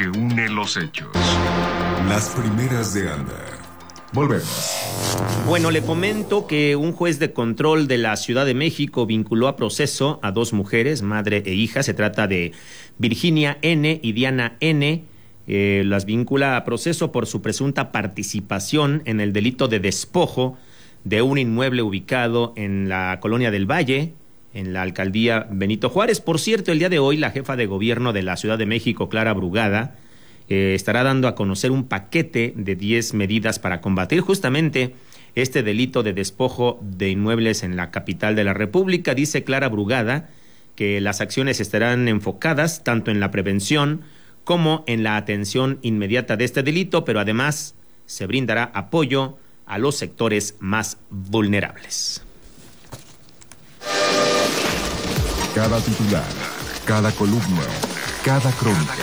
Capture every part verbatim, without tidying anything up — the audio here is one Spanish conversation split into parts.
que une los hechos. Las primeras de Anda. Volvemos. Bueno, le comento que un juez de control de la Ciudad de México vinculó a proceso a dos mujeres, madre e hija. Se trata de Virginia N. y Diana N. Eh, las vincula a proceso por su presunta participación en el delito de despojo de un inmueble ubicado en la Colonia del Valle, en la alcaldía Benito Juárez. Por cierto, el día de hoy la jefa de gobierno de la Ciudad de México, Clara Brugada, eh, estará dando a conocer un paquete de diez medidas para combatir justamente este delito de despojo de inmuebles en la capital de la República. Dice Clara Brugada que las acciones estarán enfocadas tanto en la prevención como en la atención inmediata de este delito, pero además se brindará apoyo a los sectores más vulnerables. Cada titular, cada columna, cada crónica.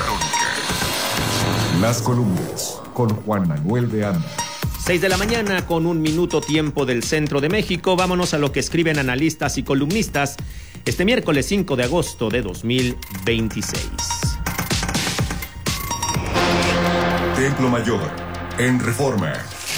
Las columnas con Juan Manuel de Anda. Seis de la mañana con un minuto tiempo del centro de México. Vámonos a lo que escriben analistas y columnistas este miércoles cinco de agosto de dos mil veintiséis. Templo Mayor, en Reforma.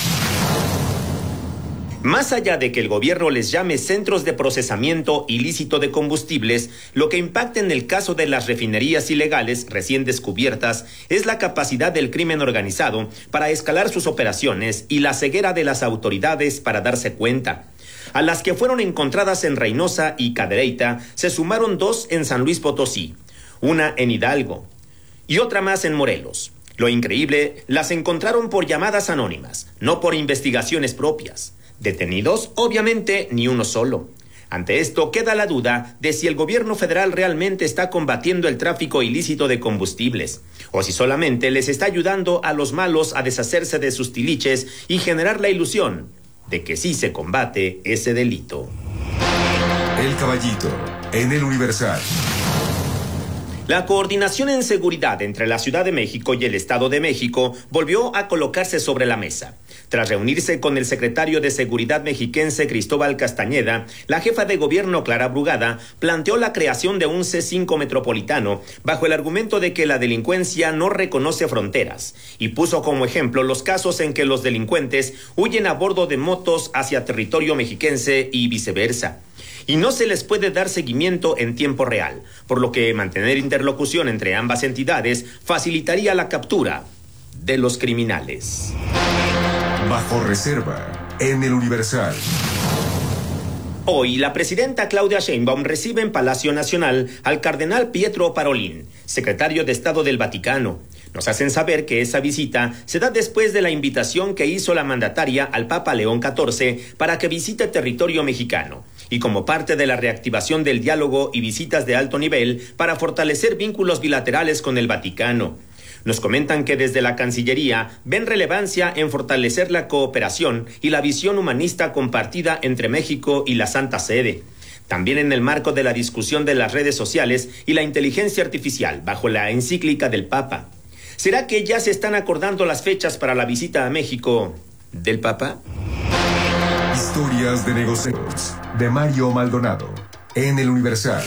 Más allá de que el gobierno les llame centros de procesamiento ilícito de combustibles, lo que impacta en el caso de las refinerías ilegales recién descubiertas es la capacidad del crimen organizado para escalar sus operaciones y la ceguera de las autoridades para darse cuenta. A las que fueron encontradas en Reynosa y Cadereyta se sumaron dos en San Luis Potosí, una en Hidalgo y otra más en Morelos. Lo increíble, las encontraron por llamadas anónimas, no por investigaciones propias. Detenidos, obviamente, ni uno solo. Ante esto queda la duda de si el gobierno federal realmente está combatiendo el tráfico ilícito de combustibles, o si solamente les está ayudando a los malos a deshacerse de sus tiliches y generar la ilusión de que sí se combate ese delito. El Caballito, en el Universal. La coordinación en seguridad entre la Ciudad de México y el Estado de México volvió a colocarse sobre la mesa. Tras reunirse con el secretario de Seguridad mexiquense Cristóbal Castañeda, la jefa de gobierno Clara Brugada planteó la creación de un C cinco metropolitano bajo el argumento de que la delincuencia no reconoce fronteras y puso como ejemplo los casos en que los delincuentes huyen a bordo de motos hacia territorio mexiquense y viceversa. Y no se les puede dar seguimiento en tiempo real, por lo que mantener interlocución entre ambas entidades facilitaría la captura de los criminales. Bajo reserva, en el Universal. Hoy, la presidenta Claudia Sheinbaum recibe en Palacio Nacional al cardenal Pietro Parolin, secretario de Estado del Vaticano. Nos hacen saber que esa visita se da después de la invitación que hizo la mandataria al Papa León catorce para que visite territorio mexicano, y como parte de la reactivación del diálogo y visitas de alto nivel para fortalecer vínculos bilaterales con el Vaticano. Nos comentan que desde la Cancillería ven relevancia en fortalecer la cooperación y la visión humanista compartida entre México y la Santa Sede. También en el marco de la discusión de las redes sociales y la inteligencia artificial bajo la encíclica del Papa. ¿Será que ya se están acordando las fechas para la visita a México del Papa? Historias de negocios, de Mario Maldonado, en el Universal.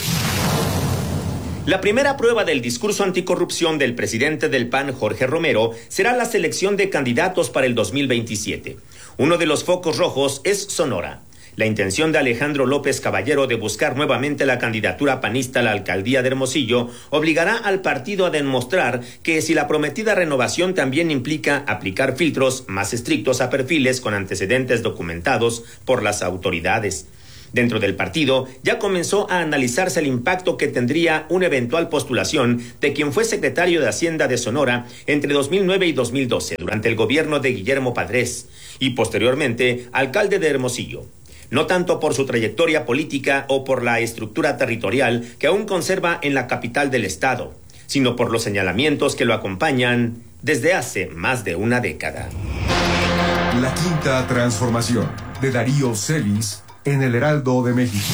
La primera prueba del discurso anticorrupción del presidente del P A N, Jorge Romero, será la selección de candidatos para el dos mil veintisiete. Uno de los focos rojos es Sonora. La intención de Alejandro López Caballero de buscar nuevamente la candidatura panista a la alcaldía de Hermosillo obligará al partido a demostrar que si la prometida renovación también implica aplicar filtros más estrictos a perfiles con antecedentes documentados por las autoridades. Dentro del partido ya comenzó a analizarse el impacto que tendría una eventual postulación de quien fue secretario de Hacienda de Sonora entre dos mil nueve y dos mil doce durante el gobierno de Guillermo Padres y posteriormente alcalde de Hermosillo. No tanto por su trayectoria política o por la estructura territorial que aún conserva en la capital del estado, sino por los señalamientos que lo acompañan desde hace más de una década. La quinta transformación de Darío Celis en el Heraldo de México.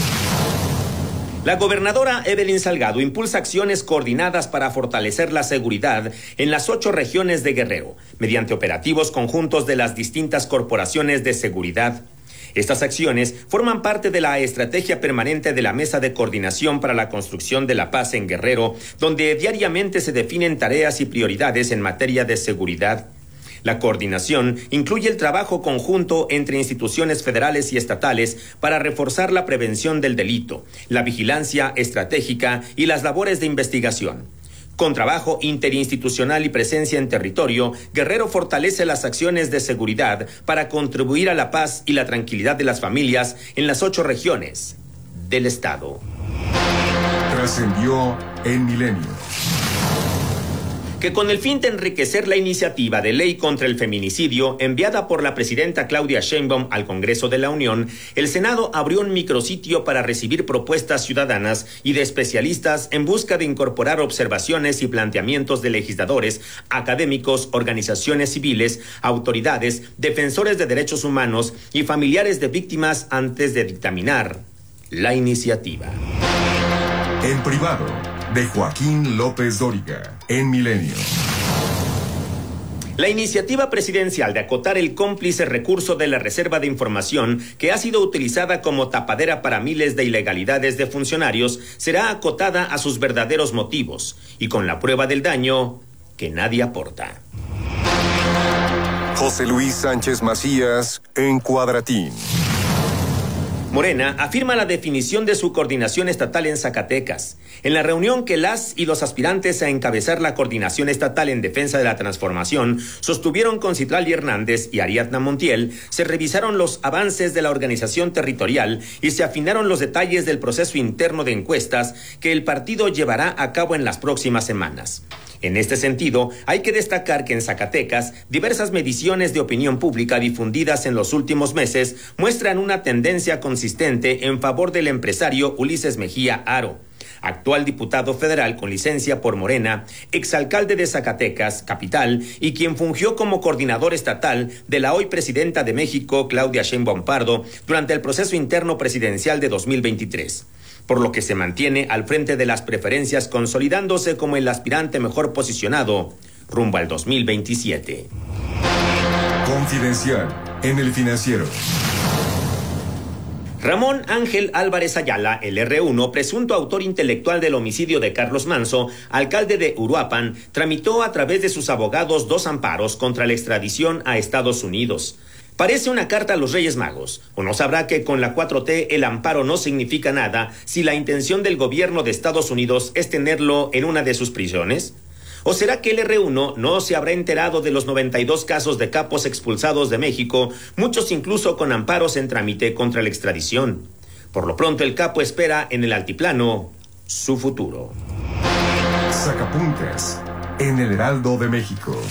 La gobernadora Evelyn Salgado impulsa acciones coordinadas para fortalecer la seguridad en las ocho regiones de Guerrero, mediante operativos conjuntos de las distintas corporaciones de seguridad. Estas acciones forman parte de la estrategia permanente de la Mesa de Coordinación para la Construcción de la Paz en Guerrero, donde diariamente se definen tareas y prioridades en materia de seguridad. La coordinación incluye el trabajo conjunto entre instituciones federales y estatales para reforzar la prevención del delito, la vigilancia estratégica y las labores de investigación. Con trabajo interinstitucional y presencia en territorio, Guerrero fortalece las acciones de seguridad para contribuir a la paz y la tranquilidad de las familias en las ocho regiones del estado. Trascendió en Milenio. Que con el fin de enriquecer la iniciativa de ley contra el feminicidio enviada por la presidenta Claudia Sheinbaum al Congreso de la Unión, el Senado abrió un micrositio para recibir propuestas ciudadanas y de especialistas en busca de incorporar observaciones y planteamientos de legisladores, académicos, organizaciones civiles, autoridades, defensores de derechos humanos y familiares de víctimas antes de dictaminar la iniciativa. En privado, de Joaquín López Dóriga, en Milenio. La iniciativa presidencial de acotar el cómplice recurso de la reserva de información que ha sido utilizada como tapadera para miles de ilegalidades de funcionarios será acotada a sus verdaderos motivos y con la prueba del daño que nadie aporta. José Luis Sánchez Macías, en Cuadratín. Morena afirma la definición de su coordinación estatal en Zacatecas. En la reunión que las y los aspirantes a encabezar la coordinación estatal en defensa de la transformación sostuvieron con Citlali Hernández y Ariadna Montiel, se revisaron los avances de la organización territorial y se afinaron los detalles del proceso interno de encuestas que el partido llevará a cabo en las próximas semanas. En este sentido, hay que destacar que en Zacatecas, diversas mediciones de opinión pública difundidas en los últimos meses muestran una tendencia consistente en favor del empresario Ulises Mejía Haro, actual diputado federal con licencia por Morena, exalcalde de Zacatecas, capital, y quien fungió como coordinador estatal de la hoy presidenta de México, Claudia Sheinbaum Pardo, durante el proceso interno presidencial de dos mil veintitrés. Por lo que se mantiene al frente de las preferencias, consolidándose como el aspirante mejor posicionado rumbo al dos mil veintisiete. Confidencial en El Financiero. Ramón Ángel Álvarez Ayala, el erre uno, presunto autor intelectual del homicidio de Carlos Manzo, alcalde de Uruapan, tramitó a través de sus abogados dos amparos contra la extradición a Estados Unidos. Parece una carta a los Reyes Magos, o no sabrá que con la cuatro T el amparo no significa nada si la intención del gobierno de Estados Unidos es tenerlo en una de sus prisiones. ¿O será que el erre uno no se habrá enterado de los noventa y dos casos de capos expulsados de México, muchos incluso con amparos en trámite contra la extradición? Por lo pronto el capo espera en el altiplano su futuro. Sacapuntas en el Heraldo de México.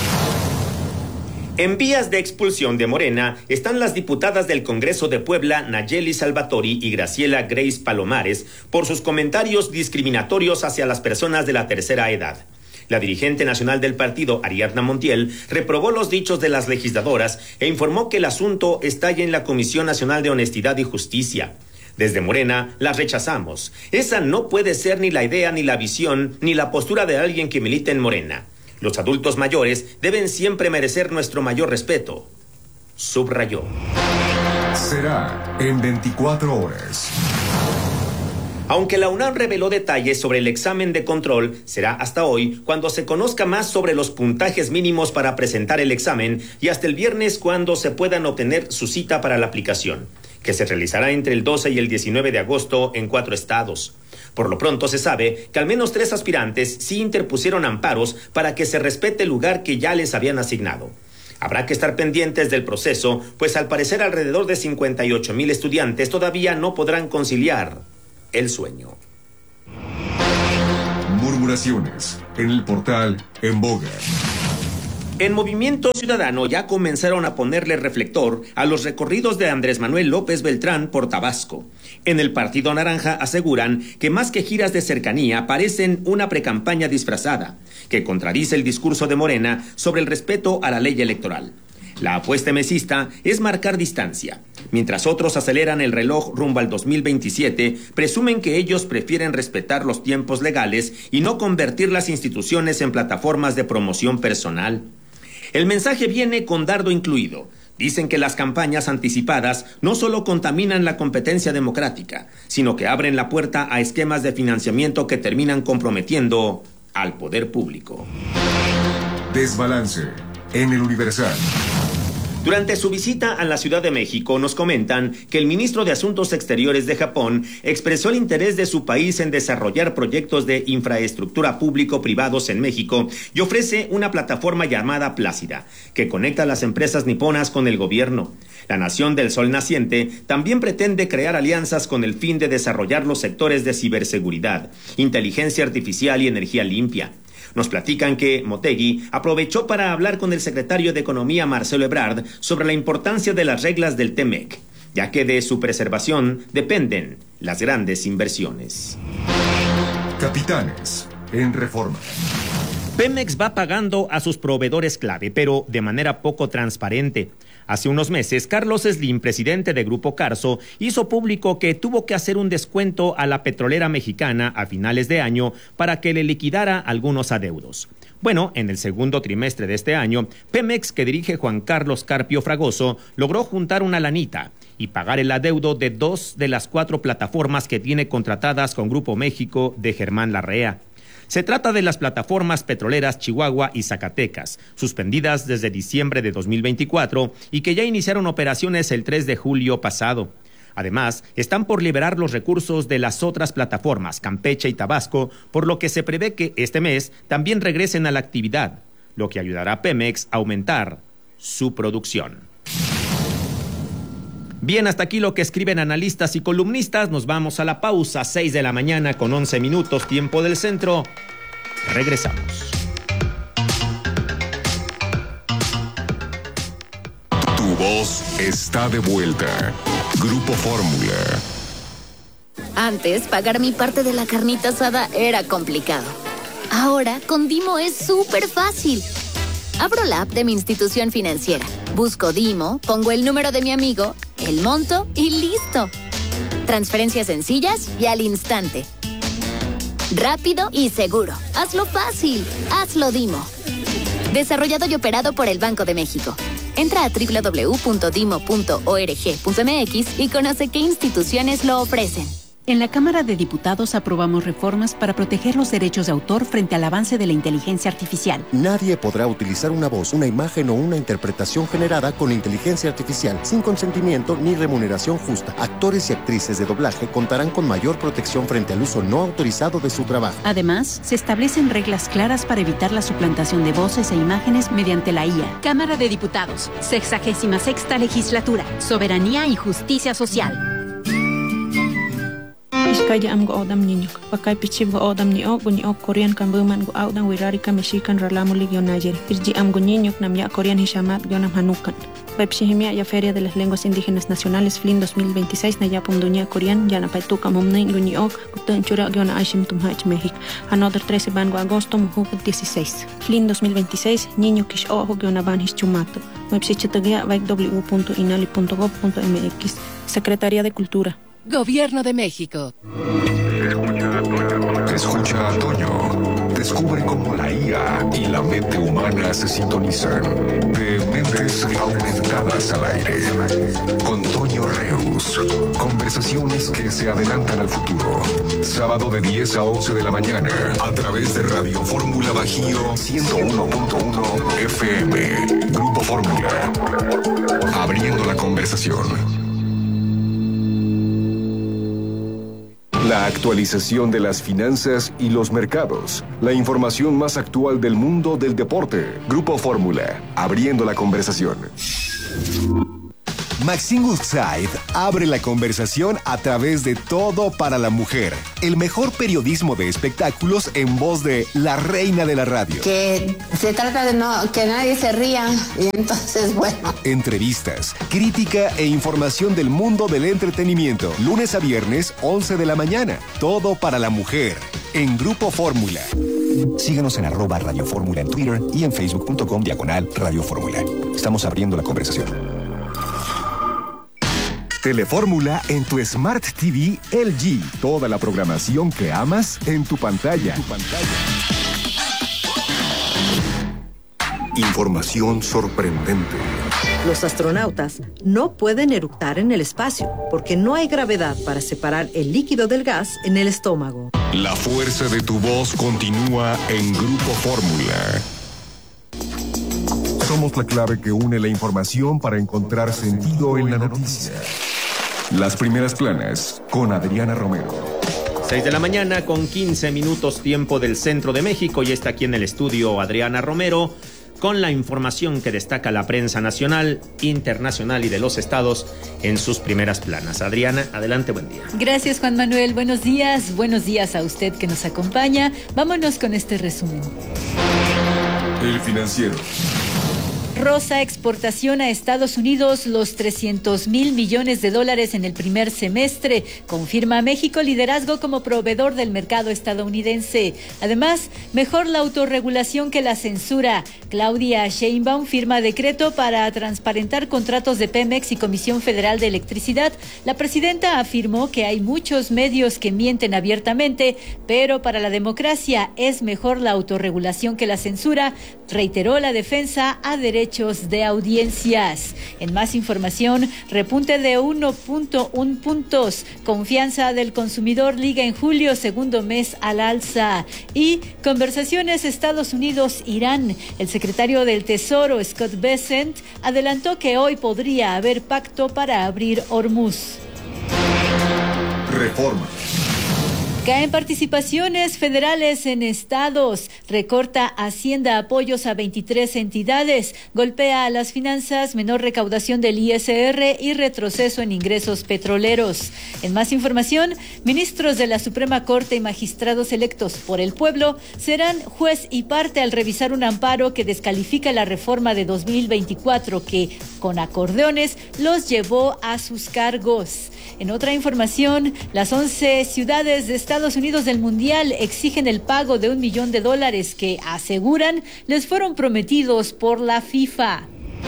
En vías de expulsión de Morena están las diputadas del Congreso de Puebla, Nayeli Salvatori y Graciela Grace Palomares, por sus comentarios discriminatorios hacia las personas de la tercera edad. La dirigente nacional del partido, Ariadna Montiel, reprobó los dichos de las legisladoras e informó que el asunto está ya en la Comisión Nacional de Honestidad y Justicia. Desde Morena las rechazamos. Esa no puede ser ni la idea, ni la visión, ni la postura de alguien que milita en Morena. Los adultos mayores deben siempre merecer nuestro mayor respeto, subrayó. Será en veinticuatro horas. Aunque la UNAM reveló detalles sobre el examen de control, será hasta hoy cuando se conozca más sobre los puntajes mínimos para presentar el examen y hasta el viernes cuando se puedan obtener su cita para la aplicación, que se realizará entre el doce y el diecinueve de agosto en cuatro estados. Por lo pronto se sabe que al menos tres aspirantes sí interpusieron amparos para que se respete el lugar que ya les habían asignado. Habrá que estar pendientes del proceso, pues al parecer alrededor de cincuenta y ocho mil estudiantes todavía no podrán conciliar el sueño. Murmuraciones en el portal En Boga. En Movimiento Ciudadano ya comenzaron a ponerle reflector a los recorridos de Andrés Manuel López Beltrán por Tabasco. En el Partido Naranja aseguran que más que giras de cercanía parecen una precampaña disfrazada, que contradice el discurso de Morena sobre el respeto a la ley electoral. La apuesta mesista es marcar distancia. Mientras otros aceleran el reloj rumbo al dos mil veintisiete, presumen que ellos prefieren respetar los tiempos legales y no convertir las instituciones en plataformas de promoción personal. El mensaje viene con dardo incluido. Dicen que las campañas anticipadas no solo contaminan la competencia democrática, sino que abren la puerta a esquemas de financiamiento que terminan comprometiendo al poder público. Desbalance en el Universal. Durante su visita a la Ciudad de México nos comentan que el ministro de Asuntos Exteriores de Japón expresó el interés de su país en desarrollar proyectos de infraestructura público-privados en México y ofrece una plataforma llamada Plácida, que conecta a las empresas niponas con el gobierno. La nación del sol naciente también pretende crear alianzas con el fin de desarrollar los sectores de ciberseguridad, inteligencia artificial y energía limpia. Nos platican que Motegi aprovechó para hablar con el secretario de Economía Marcelo Ebrard sobre la importancia de las reglas del T M E C, ya que de su preservación dependen las grandes inversiones. Capitanes en Reforma. Pemex va pagando a sus proveedores clave, pero de manera poco transparente. Hace unos meses, Carlos Slim, presidente de Grupo Carso, hizo público que tuvo que hacer un descuento a la petrolera mexicana a finales de año para que le liquidara algunos adeudos. Bueno, en el segundo trimestre de este año, Pemex, que dirige Juan Carlos Carpio Fragoso, logró juntar una lanita y pagar el adeudo de dos de las cuatro plataformas que tiene contratadas con Grupo México de Germán Larrea. Se trata de las plataformas petroleras Chihuahua y Zacatecas, suspendidas desde diciembre de dos mil veinticuatro y que ya iniciaron operaciones el tres de julio pasado. Además, están por liberar los recursos de las otras plataformas, Campeche y Tabasco, por lo que se prevé que este mes también regresen a la actividad, lo que ayudará a Pemex a aumentar su producción. Bien, hasta aquí lo que escriben analistas y columnistas. Nos vamos a la pausa, seis de la mañana con once minutos, tiempo del centro. Regresamos. Tu voz está de vuelta. Grupo Fórmula. Antes, pagar mi parte de la carnita asada era complicado. Ahora, con Dimo es súper fácil. Abro la app de mi institución financiera, busco Dimo, pongo el número de mi amigo, el monto y listo. Transferencias sencillas y al instante. Rápido y seguro. Hazlo fácil. Hazlo Dimo. Desarrollado y operado por el Banco de México. Entra a doble u doble u doble u punto dimo punto org punto eme equis y conoce qué instituciones lo ofrecen. En la Cámara de Diputados aprobamos reformas para proteger los derechos de autor frente al avance de la inteligencia artificial. Nadie podrá utilizar una voz, una imagen o una interpretación generada con inteligencia artificial sin consentimiento ni remuneración justa. Actores y actrices de doblaje contarán con mayor protección frente al uso no autorizado de su trabajo. Además, se establecen reglas claras para evitar la suplantación de voces e imágenes mediante la I A. Cámara de Diputados, sexagésima sexta legislatura, soberanía y justicia social. Iskaya am go odam ninyuk. Pakai pichib go odam ni ok bunyi ok Korean kan buman go audang wirari ka Mexican ralamu ligyo Niger. Irji am go ninyuk nam ya Korean hishamat go nam hanukan. Pepsihimia ya Feria de las Lenguas Indígenas Nacionales F L I N dos mil veintiséis na ya pumdunya Korean ya na paituka mumnay go ni ok gutun chura go na aishim tumhach México. Another trece ban go agosto muhuk dieciséis. F L I N dos mil veintiséis ninyuk ish ojo go na ban his chumato. Website vaik w punto inali punto gov punto eme equis. Secretaría de Cultura. Gobierno de México. Escucha a Toño. Descubre cómo la I A y la mente humana se sintonizan. De mentes aumentadas al aire. Con Toño Reus. Conversaciones que se adelantan al futuro. Sábado de diez a once de la mañana. A través de Radio Fórmula Bajío ciento uno punto uno F M. Grupo Fórmula. Abriendo la conversación. La actualización de las finanzas y los mercados. La información más actual del mundo del deporte. Grupo Fórmula, abriendo la conversación. Maxine Woodside abre la conversación a través de Todo para la Mujer. El mejor periodismo de espectáculos en voz de la reina de la radio. Que se trata de no que nadie se ría y entonces, bueno. Entrevistas, crítica e información del mundo del entretenimiento. Lunes a viernes, once de la mañana. Todo para la Mujer. En Grupo Fórmula. Síguenos en arroba Radio Fórmula en Twitter y en facebook punto com diagonal Radio Fórmula. Estamos abriendo la conversación. Telefórmula en tu Smart T V L G. Toda la programación que amas en tu pantalla. Tu pantalla. Información sorprendente. Los astronautas no pueden eructar en el espacio porque no hay gravedad para separar el líquido del gas en el estómago. La fuerza de tu voz continúa en Grupo Fórmula. Somos la clave que une la información para encontrar sentido en la noticia. Las primeras planas con Adriana Romero. seis de la mañana con quince minutos tiempo del centro de México y está aquí en el estudio Adriana Romero con la información que destaca la prensa nacional, internacional y de los estados en sus primeras planas. Adriana, adelante, buen día. Gracias, Juan Manuel. Buenos días. Buenos días a usted que nos acompaña. Vámonos con este resumen. El Financiero. Rosa exportación a Estados Unidos los trescientos mil millones de dólares en el primer semestre. Confirma México liderazgo como proveedor del mercado estadounidense. Además, mejor la autorregulación que la censura. Claudia Sheinbaum firma decreto para transparentar contratos de Pemex y Comisión Federal de Electricidad. La presidenta afirmó que hay muchos medios que mienten abiertamente, pero para la democracia es mejor la autorregulación que la censura. Reiteró la defensa a derechos de audiencias. En más información, repunte de uno punto uno puntos. Confianza del consumidor liga en julio, segundo mes al alza. Y conversaciones Estados Unidos-Irán. El secretario del Tesoro, Scott Bessent, adelantó que hoy podría haber pacto para abrir Hormuz. Reforma. Caen participaciones federales en estados, recorta Hacienda apoyos a veintitrés entidades, golpea a las finanzas, menor recaudación del I S R y retroceso en ingresos petroleros. En más información, ministros de la Suprema Corte y magistrados electos por el pueblo serán juez y parte al revisar un amparo que descalifica la reforma de dos mil veinticuatro que, con acordeones, los llevó a sus cargos. En otra información, las once ciudades de Estados Unidos del Mundial exigen el pago de un millón de dólares que, aseguran, les fueron prometidos por la FIFA.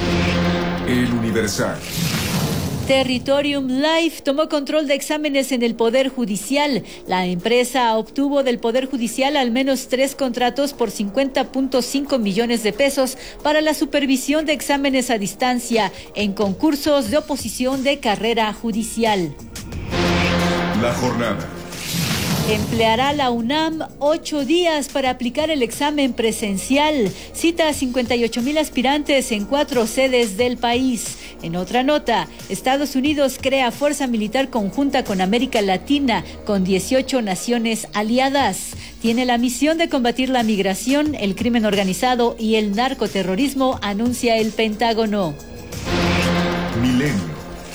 El Universal. Territorium Life tomó control de exámenes en el Poder Judicial. La empresa obtuvo del Poder Judicial al menos tres contratos por cincuenta punto cinco millones de pesos para la supervisión de exámenes a distancia en concursos de oposición de carrera judicial. La jornada. Empleará la UNAM ocho días para aplicar el examen presencial. Cita a cincuenta y ocho mil aspirantes en cuatro sedes del país. En otra nota, Estados Unidos crea fuerza militar conjunta con América Latina, con dieciocho naciones aliadas. Tiene la misión de combatir la migración, el crimen organizado y el narcoterrorismo, anuncia el Pentágono. Milenio.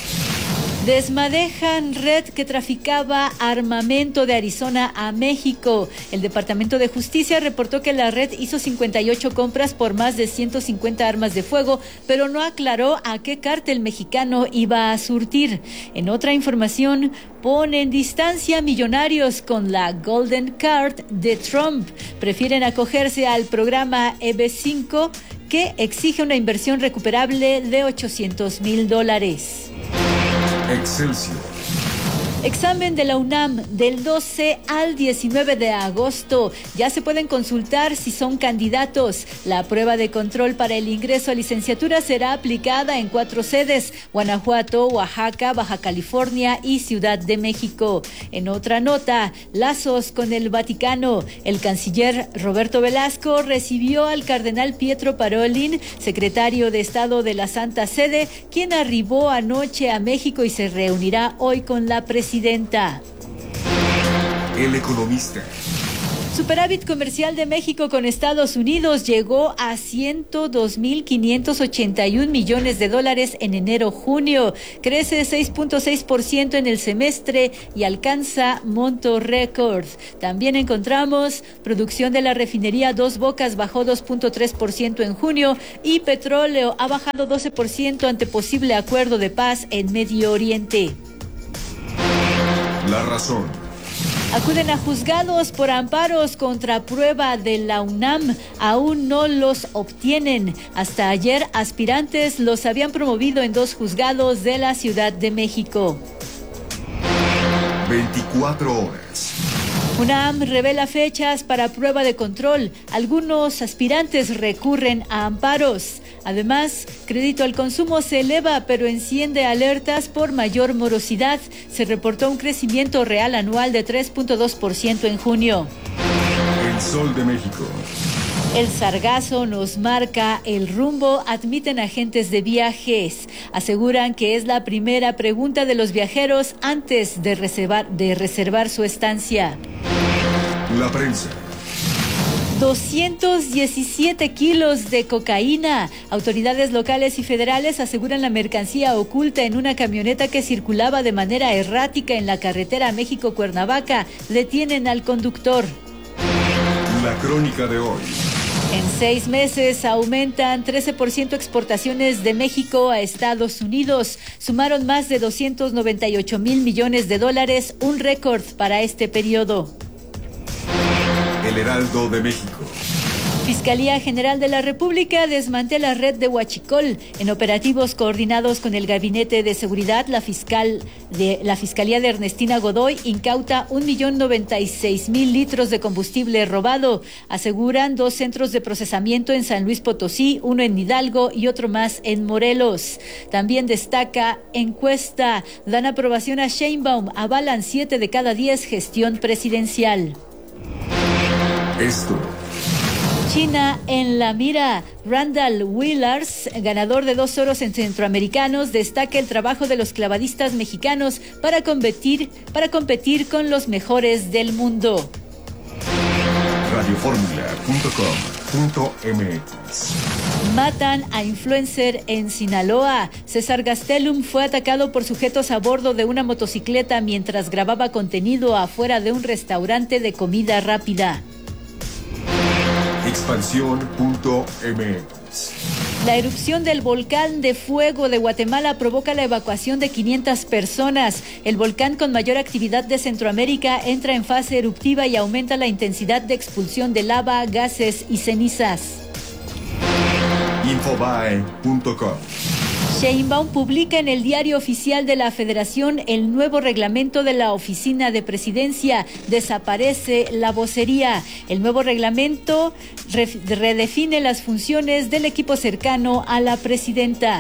Desmadejan red que traficaba armamento de Arizona a México. El Departamento de Justicia reportó que la red hizo cincuenta y ocho compras por más de ciento cincuenta armas de fuego, pero no aclaró a qué cártel mexicano iba a surtir. En otra información, ponen distancia millonarios con la Golden Card de Trump. Prefieren acogerse al programa E B cinco, que exige una inversión recuperable de ochocientos mil dólares. Excelsior. Examen de la UNAM del doce al diecinueve de agosto. Ya se pueden consultar si son candidatos. La prueba de control para el ingreso a licenciatura será aplicada en cuatro sedes: Guanajuato, Oaxaca, Baja California y Ciudad de México. En otra nota, lazos con el Vaticano. El canciller Roberto Velasco recibió al cardenal Pietro Parolin, secretario de Estado de la Santa Sede, quien arribó anoche a México y se reunirá hoy con la presidenta. El Economista. Superávit comercial de México con Estados Unidos llegó a ciento dos mil quinientos ochenta y un millones de dólares en enero-junio. Crece seis punto seis por ciento en el semestre y alcanza monto récord. También encontramos producción de la refinería Dos Bocas bajó dos punto tres por ciento en junio y petróleo ha bajado doce por ciento ante posible acuerdo de paz en Medio Oriente. La Razón. Acuden a juzgados por amparos contra prueba de la UNAM. Aún no los obtienen. Hasta ayer, aspirantes los habían promovido en dos juzgados de la Ciudad de México. veinticuatro horas. UNAM revela fechas para prueba de control. Algunos aspirantes recurren a amparos. Además, crédito al consumo se eleva, pero enciende alertas por mayor morosidad. Se reportó un crecimiento real anual de tres punto dos por ciento en junio. El Sol de México. El sargazo nos marca el rumbo, admiten agentes de viajes. Aseguran que es la primera pregunta de los viajeros antes de reservar, de reservar su estancia. La prensa. doscientos diecisiete kilos de cocaína. Autoridades locales y federales aseguran la mercancía oculta en una camioneta que circulaba de manera errática en la carretera México-Cuernavaca. Detienen al conductor. La crónica de hoy. En seis meses aumentan trece por ciento exportaciones de México a Estados Unidos. Sumaron más de doscientos noventa y ocho mil millones de dólares, un récord para este periodo. El Heraldo de México. Fiscalía General de la República desmantela red de huachicol. En operativos coordinados con el Gabinete de Seguridad, la fiscal de la Fiscalía de Ernestina Godoy incauta un millón noventa y seis mil litros de combustible robado. Aseguran dos centros de procesamiento en San Luis Potosí, uno en Hidalgo y otro más en Morelos. También destaca encuesta. Dan aprobación a Sheinbaum. Avalan siete de cada diez gestión presidencial. Esto. China en la mira. Randall Willars, ganador de dos oros en Centroamericanos, destaca el trabajo de los clavadistas mexicanos para competir, para competir con los mejores del mundo. radio fórmula punto com punto m x. Matan a influencer en Sinaloa. César Gastelum fue atacado por sujetos a bordo de una motocicleta mientras grababa contenido afuera de un restaurante de comida rápida. expansión punto m x. La erupción del volcán de fuego de Guatemala provoca la evacuación de quinientas personas. El volcán con mayor actividad de Centroamérica entra en fase eruptiva y aumenta la intensidad de expulsión de lava, gases y cenizas. infobae punto com. Sheinbaum publica en el Diario Oficial de la Federación el nuevo reglamento de la Oficina de Presidencia. Desaparece la vocería. El nuevo reglamento re- redefine las funciones del equipo cercano a la presidenta.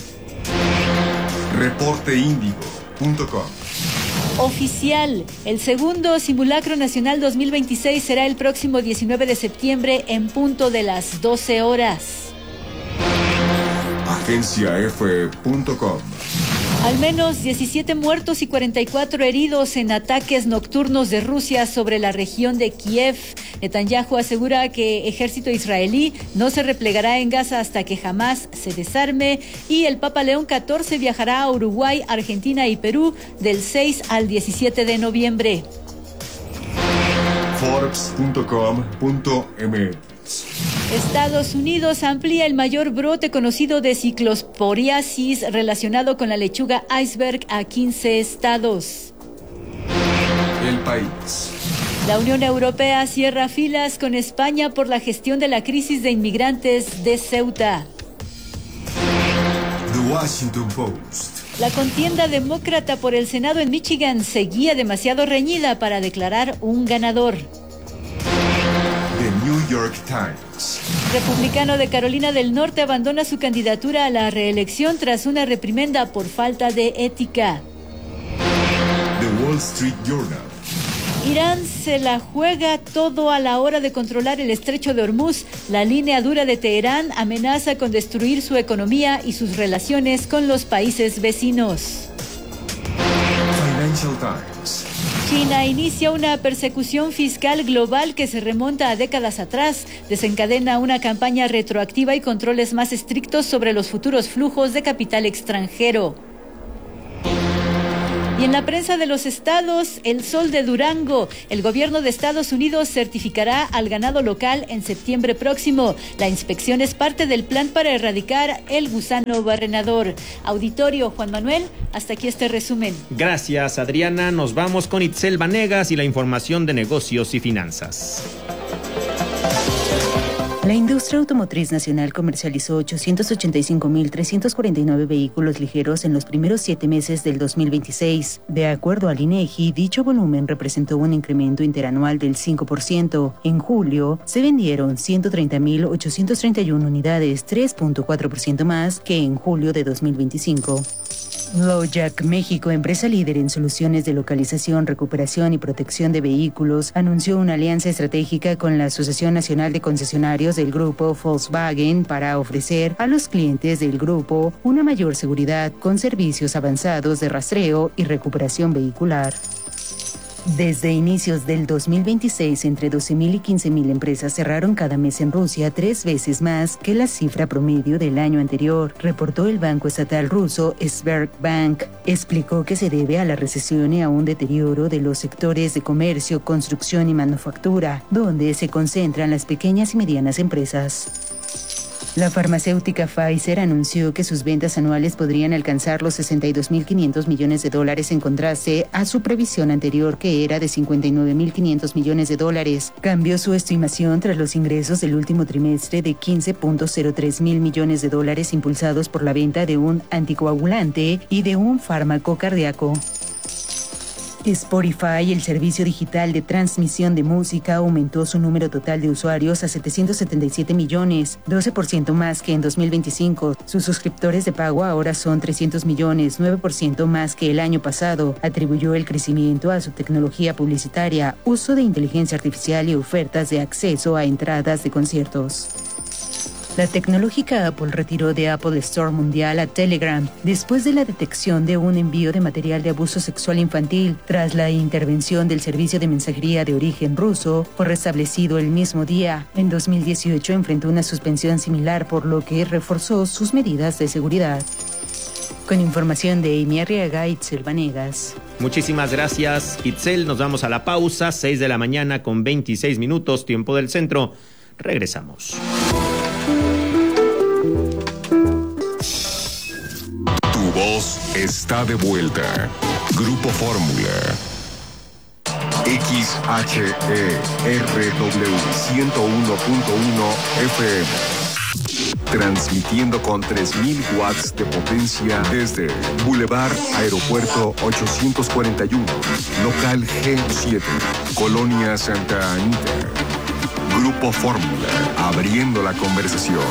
reporte índigo punto com. Oficial, el segundo Simulacro Nacional dos mil veintiséis será el próximo diecinueve de septiembre en punto de las doce horas. agencia efe punto com. Al menos diecisiete muertos y cuarenta y cuatro heridos en ataques nocturnos de Rusia sobre la región de Kiev. Netanyahu asegura que ejército israelí no se replegará en Gaza hasta que jamás se desarme. Y el Papa León catorce viajará a Uruguay, Argentina y Perú del seis al diecisiete de noviembre. forbes punto com punto m x. Estados Unidos amplía el mayor brote conocido de ciclosporiasis relacionado con la lechuga iceberg a quince estados. El País. La Unión Europea cierra filas con España por la gestión de la crisis de inmigrantes de Ceuta. The Washington Post. La contienda demócrata por el Senado en Michigan seguía demasiado reñida para declarar un ganador. The New York Times. Republicano de Carolina del Norte abandona su candidatura a la reelección tras una reprimenda por falta de ética. The Wall Street Journal. Irán se la juega todo a la hora de controlar el estrecho de Hormuz. La línea dura de Teherán amenaza con destruir su economía y sus relaciones con los países vecinos. Financial Times. China inicia una persecución fiscal global que se remonta a décadas atrás. Desencadena una campaña retroactiva y controles más estrictos sobre los futuros flujos de capital extranjero. Y en la prensa de los estados, El Sol de Durango. El gobierno de Estados Unidos certificará al ganado local en septiembre próximo. La inspección es parte del plan para erradicar el gusano barrenador. Auditorio, Juan Manuel, hasta aquí este resumen. Gracias, Adriana. Nos vamos con Itzel Vanegas y la información de negocios y finanzas. La industria automotriz nacional comercializó ochocientos ochenta y cinco mil trescientos cuarenta y nueve vehículos ligeros en los primeros siete meses del dos mil veintiséis. De acuerdo al INEGI, dicho volumen representó un incremento interanual del cinco por ciento. En julio, se vendieron ciento treinta mil ochocientos treinta y uno unidades, tres punto cuatro por ciento más que en julio de dos mil veinticinco. LoJack México, empresa líder en soluciones de localización, recuperación y protección de vehículos, anunció una alianza estratégica con la Asociación Nacional de Concesionarios del Grupo Volkswagen para ofrecer a los clientes del grupo una mayor seguridad con servicios avanzados de rastreo y recuperación vehicular. Desde inicios del dos mil veintiséis, entre doce mil y quince mil empresas cerraron cada mes en Rusia, tres veces más que la cifra promedio del año anterior, reportó el banco estatal ruso Sberbank. Explicó que se debe a la recesión y a un deterioro de los sectores de comercio, construcción y manufactura, donde se concentran las pequeñas y medianas empresas. La farmacéutica Pfizer anunció que sus ventas anuales podrían alcanzar los sesenta y dos mil quinientos millones de dólares en contraste a su previsión anterior que era de cincuenta y nueve mil quinientos millones de dólares. Cambió su estimación tras los ingresos del último trimestre de quince punto cero tres mil millones de dólares impulsados por la venta de un anticoagulante y de un fármaco cardíaco. Spotify, el servicio digital de transmisión de música, aumentó su número total de usuarios a setecientos setenta y siete millones, doce por ciento más que en dos mil veinticinco. Sus suscriptores de pago ahora son trescientos millones, nueve por ciento más que el año pasado. Atribuyó el crecimiento a su tecnología publicitaria, uso de inteligencia artificial y ofertas de acceso a entradas de conciertos. La tecnológica Apple retiró de Apple Store Mundial a Telegram después de la detección de un envío de material de abuso sexual infantil. Tras la intervención del servicio de mensajería de origen ruso, fue restablecido el mismo día. En dos mil dieciocho enfrentó una suspensión similar, por lo que reforzó sus medidas de seguridad. Con información de Amy Arriaga y Itzel Vanegas. Muchísimas gracias, Itzel. Nos vamos a la pausa, seis de la mañana con veintiséis minutos, tiempo del centro. Regresamos. Tu voz está de vuelta. Grupo Fórmula. X H E R W ciento uno punto uno F M. Transmitiendo con tres mil watts de potencia desde Boulevard Aeropuerto ochocientos cuarenta y uno, local G siete, Colonia Santa Anita. Grupo Fórmula, abriendo la conversación.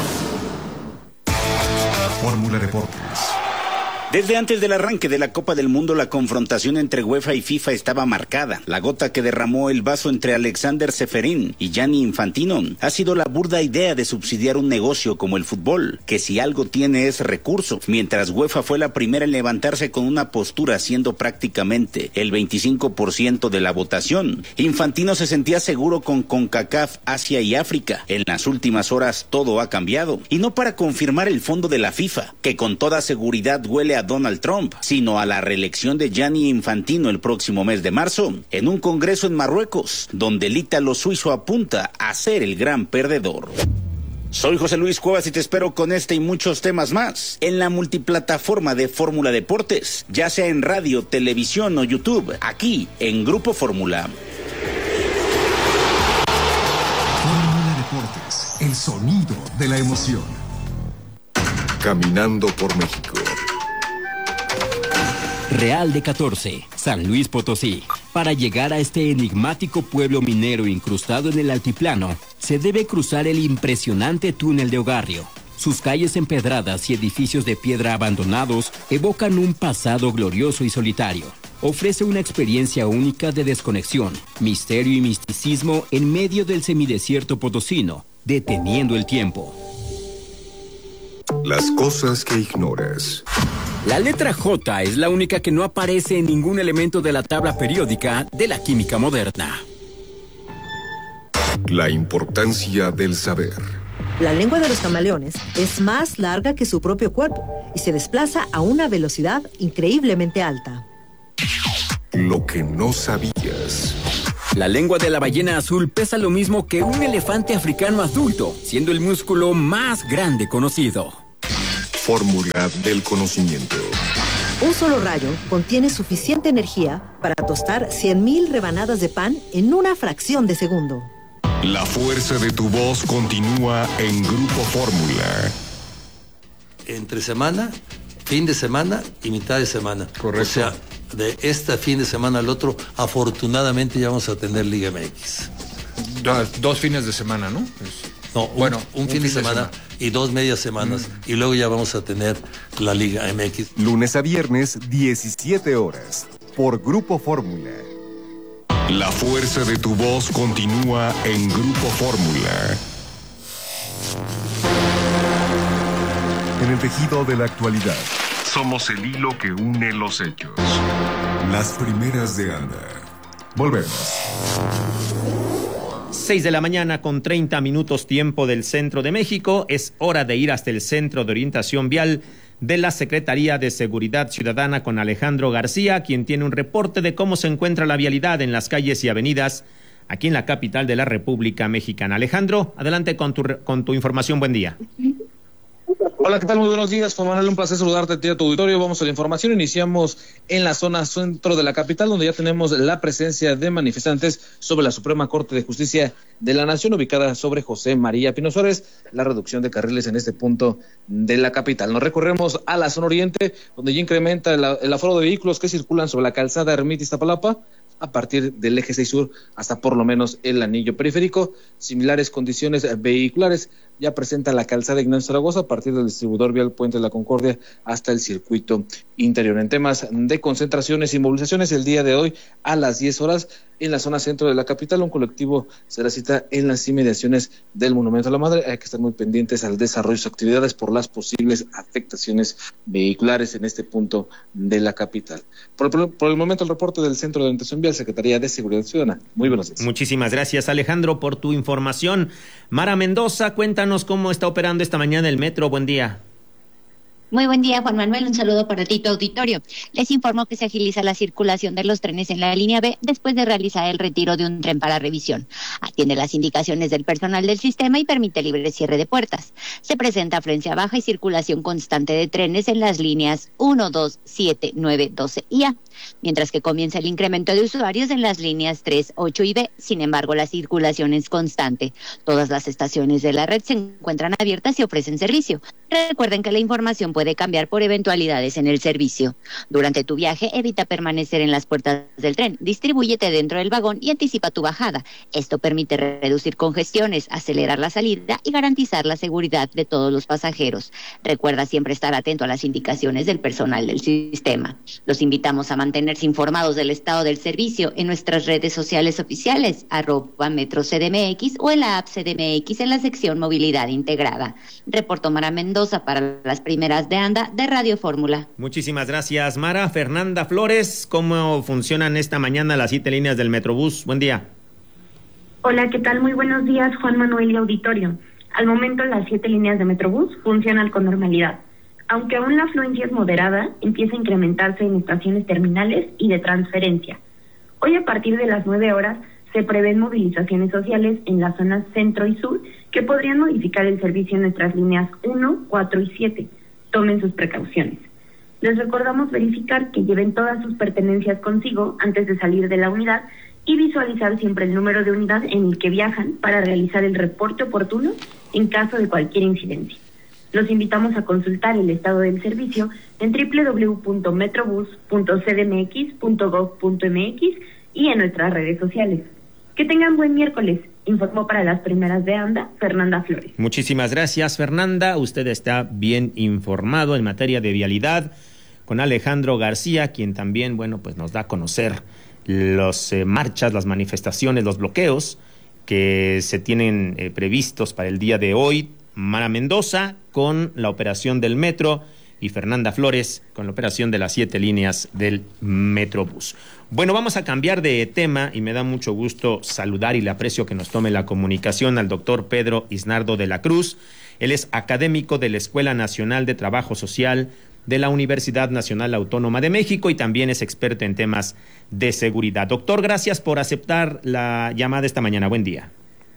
Fórmula Deportes. Desde antes del arranque de la Copa del Mundo, la confrontación entre UEFA y FIFA estaba marcada. La gota que derramó el vaso entre Alexander Ceferín y Gianni Infantino ha sido la burda idea de subsidiar un negocio como el fútbol, que si algo tiene es recurso, mientras UEFA fue la primera en levantarse con una postura, siendo prácticamente el veinticinco por ciento de la votación. Infantino se sentía seguro con CONCACAF, Asia y África. En las últimas horas todo ha cambiado, y no para confirmar el fondo de la FIFA, que con toda seguridad huele a Donald Trump, sino a la reelección de Gianni Infantino el próximo mes de marzo, en un congreso en Marruecos, donde el ítalo suizo apunta a ser el gran perdedor. Soy José Luis Cuevas y te espero con este y muchos temas más en la multiplataforma de Fórmula Deportes, ya sea en radio, televisión o YouTube, aquí en Grupo Fórmula. Fórmula Deportes, el sonido de la emoción. Caminando por México. Real de catorce, San Luis Potosí. Para llegar a este enigmático pueblo minero incrustado en el altiplano, se debe cruzar el impresionante túnel de Ogarrio. Sus calles empedradas y edificios de piedra abandonados evocan un pasado glorioso y solitario. Ofrece una experiencia única de desconexión, misterio y misticismo en medio del semidesierto potosino, deteniendo el tiempo. Las cosas que ignoras. La letra J es la única que no aparece en ningún elemento de la tabla periódica de la química moderna. La importancia del saber. La lengua de los camaleones es más larga que su propio cuerpo y se desplaza a una velocidad increíblemente alta. Lo que no sabías. La lengua de la ballena azul pesa lo mismo que un elefante africano adulto, siendo el músculo más grande conocido. Fórmula del conocimiento. Un solo rayo contiene suficiente energía para tostar cien mil rebanadas de pan en una fracción de segundo. La fuerza de tu voz continúa en Grupo Fórmula. Entre semana, fin de semana y mitad de semana. Correcto. O sea, de este fin de semana al otro, afortunadamente ya vamos a tener Liga M X. Dos, dos fines de semana, ¿no? Es... No, un, bueno, un, un fin, fin de, de semana, semana y dos medias semanas. Mm. Y luego ya vamos a tener la Liga M X. Lunes a viernes, diecisiete horas, por Grupo Fórmula. La fuerza de tu voz continúa en Grupo Fórmula. En el tejido de la actualidad. Somos el hilo que une los hechos. Las primeras de Anda. Volvemos. seis de la mañana con treinta minutos tiempo del centro de México. Es hora de ir hasta el Centro de Orientación Vial de la Secretaría de Seguridad Ciudadana con Alejandro García, quien tiene un reporte de cómo se encuentra la vialidad en las calles y avenidas aquí en la capital de la República Mexicana. Alejandro, adelante con tu, con tu información. Buen día. Hola, ¿qué tal? Muy buenos días, Juan Manuel, un placer saludarte a ti y a tu auditorio. Vamos a la información. Iniciamos en la zona centro de la capital, donde ya tenemos la presencia de manifestantes sobre la Suprema Corte de Justicia de la Nación, ubicada sobre José María Pino Suárez, la reducción de carriles en este punto de la capital. Nos recorremos a la zona oriente, donde ya incrementa el, el aforo de vehículos que circulan sobre la calzada Ermita Iztapalapa, a partir del eje seis sur hasta por lo menos el anillo periférico. Similares condiciones vehiculares ya presenta la calzada Ignacio Zaragoza a partir del distribuidor vial Puente de la Concordia hasta el circuito interior. En temas de concentraciones y movilizaciones, el día de hoy a las diez horas en la zona centro de la capital, un colectivo será cita en las inmediaciones del Monumento a la Madre. Hay que estar muy pendientes al desarrollo de sus actividades por las posibles afectaciones vehiculares en este punto de la capital. Por el, por el momento, el reporte del Centro de Orientación Vial, Secretaría de Seguridad Ciudadana. Muy buenos días. Muchísimas gracias, Alejandro, por tu información. Mara Mendoza, cuéntanos cómo está operando esta mañana el metro. Buen día. Muy buen día, Juan Manuel. Un saludo para ti, tu auditorio. Les informo que se agiliza la circulación de los trenes en la línea B después de realizar el retiro de un tren para revisión. Atiende las indicaciones del personal del sistema y permite libre cierre de puertas. Se presenta afluencia baja y circulación constante de trenes en las líneas uno, dos, siete, nueve, doce y A, mientras que comienza el incremento de usuarios en las líneas tres, ocho y B. Sin embargo, la circulación es constante. Todas las estaciones de la red se encuentran abiertas y ofrecen servicio. Recuerden que la información puede cambiar por eventualidades en el servicio. Durante tu viaje, evita permanecer en las puertas del tren. Distribúyete dentro del vagón y anticipa tu bajada. Esto permite reducir congestiones, acelerar la salida y garantizar la seguridad de todos los pasajeros. Recuerda siempre estar atento a las indicaciones del personal del sistema. Los invitamos a mantenerse informados del estado del servicio en nuestras redes sociales oficiales, arroba Metro C D M X o en la app C D M X en la sección Movilidad Integrada. Reportó Mara Mendoza para las primeras de Anda de Radio Fórmula. Muchísimas gracias, Mara. Fernanda Flores, ¿cómo funcionan esta mañana las siete líneas del Metrobús? Buen día. Hola, ¿qué tal? Muy buenos días, Juan Manuel y auditorio. Al momento, las siete líneas de Metrobús funcionan con normalidad. Aunque aún la afluencia es moderada, empieza a incrementarse en estaciones terminales y de transferencia. Hoy, a partir de las nueve horas, se prevén movilizaciones sociales en las zonas centro y sur que podrían modificar el servicio en nuestras líneas uno, cuatro y siete. Tomen sus precauciones. Les recordamos verificar que lleven todas sus pertenencias consigo antes de salir de la unidad y visualizar siempre el número de unidad en el que viajan para realizar el reporte oportuno en caso de cualquier incidencia. Los invitamos a consultar el estado del servicio en doble u doble u doble u punto metrobús punto c d m x punto gov punto m x y en nuestras redes sociales. Que tengan buen miércoles. Informó para las primeras de Anda, Fernanda Flores. Muchísimas gracias, Fernanda. Usted está bien informado en materia de vialidad con Alejandro García, quien también, bueno, pues nos da a conocer las eh, marchas, las manifestaciones, los bloqueos que se tienen eh, previstos para el día de hoy. Mara Mendoza con la operación del metro y Fernanda Flores con la operación de las siete líneas del Metrobús. Bueno, vamos a cambiar de tema y me da mucho gusto saludar y le aprecio que nos tome la comunicación al doctor Pedro Isnardo de la Cruz. Él es académico de la Escuela Nacional de Trabajo Social de la Universidad Nacional Autónoma de México y también es experto en temas de seguridad. Doctor, gracias por aceptar la llamada esta mañana. Buen día.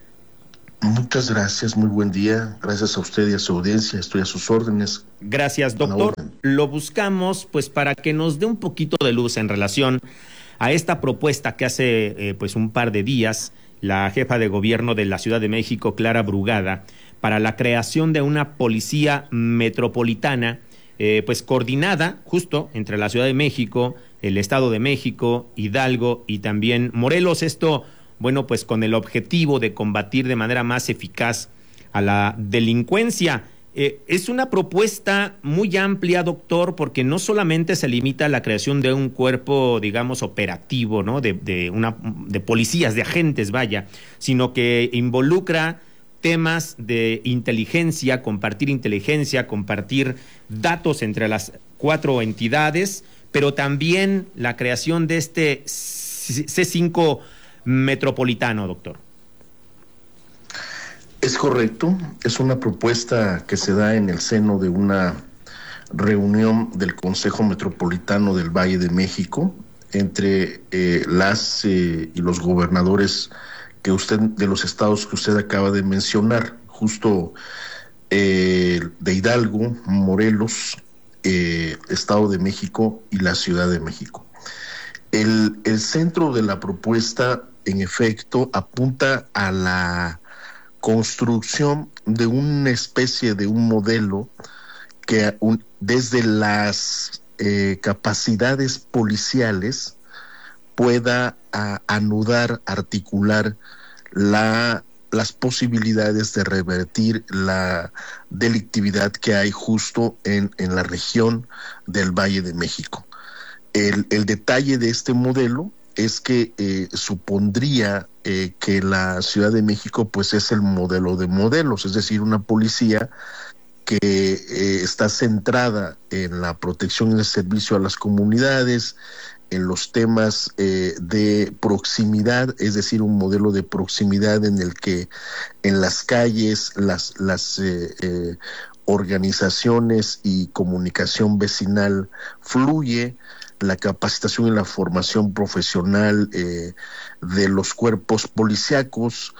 Muchas gracias, muy buen día. Gracias a usted y a su audiencia, estoy a sus órdenes. Gracias, doctor. Lo buscamos pues para que nos dé un poquito de luz en relación a esta propuesta que hace eh, pues un par de días la jefa de gobierno de la Ciudad de México, Clara Brugada, para la creación de una policía metropolitana, eh, pues coordinada justo entre la Ciudad de México, el Estado de México, Hidalgo y también Morelos. Esto, bueno, pues con el objetivo de combatir de manera más eficaz a la delincuencia. Eh, es una propuesta muy amplia, doctor, porque no solamente se limita a la creación de un cuerpo, digamos, operativo, ¿no? De, de, una, de policías, de agentes, vaya, sino que involucra temas de inteligencia, compartir inteligencia, compartir datos entre las cuatro entidades, pero también la creación de este C cinco metropolitano, doctor. Es correcto, es una propuesta que se da en el seno de una reunión del Consejo Metropolitano del Valle de México entre eh, las eh, y los gobernadores que usted de los estados que usted acaba de mencionar, justo eh, de Hidalgo, Morelos, eh, Estado de México y la Ciudad de México. El, el centro de la propuesta, en efecto, apunta a la construcción de una especie de un modelo que un, desde las eh, capacidades policiales pueda a, anudar, articular la, las posibilidades de revertir la delictividad que hay justo en, en la región del Valle de México. El, el detalle de este modelo es que eh, supondría eh, que la Ciudad de México pues es el modelo de modelos, es decir, una policía que eh, está centrada en la protección y el servicio a las comunidades, en los temas eh, de proximidad, es decir, un modelo de proximidad en el que en las calles las, las eh, eh, organizaciones y comunicación vecinal fluye, la capacitación y la formación profesional eh, de los cuerpos policíacos,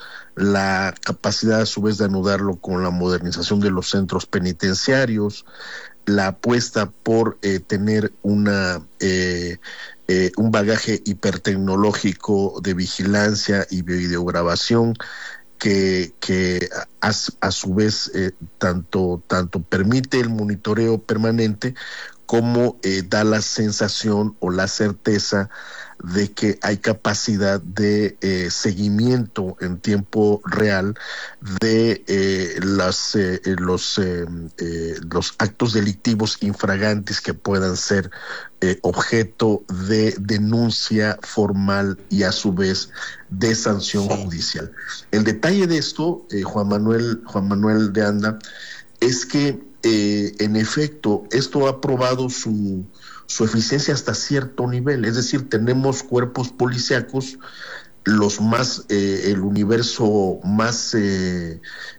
la capacidad a su vez de anudarlo con la modernización de los centros penitenciarios, la apuesta por eh, tener una eh, eh, un bagaje hipertecnológico de vigilancia y videograbación que, que a, a su vez eh, tanto, tanto permite el monitoreo permanente como eh, da la sensación o la certeza de que hay capacidad de eh, seguimiento en tiempo real de eh, las, eh, los, eh, eh, los actos delictivos infragantes que puedan ser eh, objeto de denuncia formal y a su vez de sanción judicial. El detalle de esto, eh, Juan Manuel, Juan Manuel de Anda, es que Eh, en efecto, esto ha probado su, su eficiencia hasta cierto nivel, es decir, tenemos cuerpos policíacos, los más, eh, el universo más eh,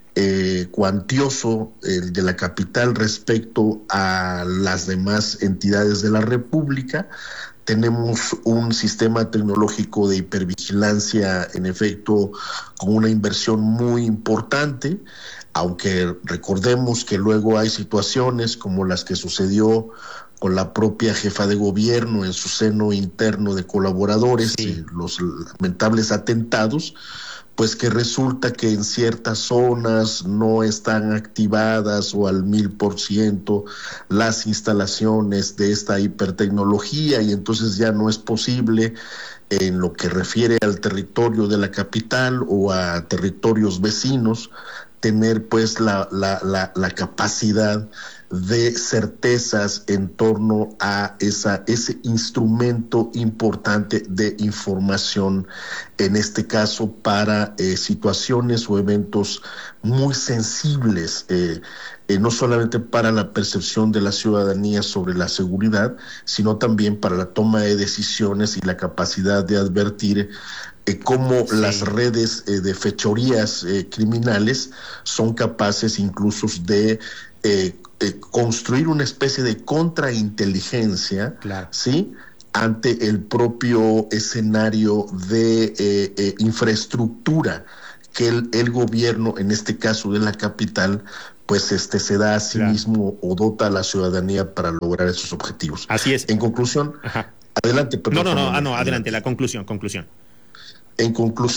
eh, cuantioso, el de la capital respecto a las demás entidades de la República. Tenemos un sistema tecnológico de hipervigilancia, en efecto, con una inversión muy importante, aunque recordemos que luego hay situaciones como las que sucedió con la propia jefa de gobierno en su seno interno de colaboradores, sí, y los lamentables atentados, pues que resulta que en ciertas zonas no están activadas o al mil por ciento las instalaciones de esta hipertecnología y entonces ya no es posible en lo que refiere al territorio de la capital o a territorios vecinos tener pues la, la, la, la capacidad de certezas en torno a esa, ese instrumento importante de información, en este caso para eh, situaciones o eventos muy sensibles, eh, eh, no solamente para la percepción de la ciudadanía sobre la seguridad, sino también para la toma de decisiones y la capacidad de advertir Eh, cómo sí. las redes eh, de fechorías eh, criminales son capaces incluso de eh, eh, construir una especie de contrainteligencia, claro, ¿sí?, ante el propio escenario de eh, eh, infraestructura que el, el gobierno, en este caso de la capital, pues este se da a sí claro. mismo o dota a la ciudadanía para lograr esos objetivos. Así es. En conclusión, Ajá. adelante. Perdón, no, no, no, ah, no, adelante, la conclusión, conclusión. En conclusión,